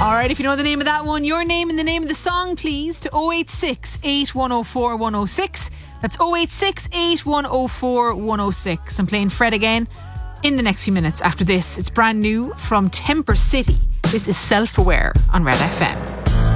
Alright, if you know the name of that one, your name and the name of the song, please, to 086 8104 106. That's 086 8104 106. I'm playing Fred again in the next few minutes after this. It's brand new from Temper City. This is Self-Aware on Red FM.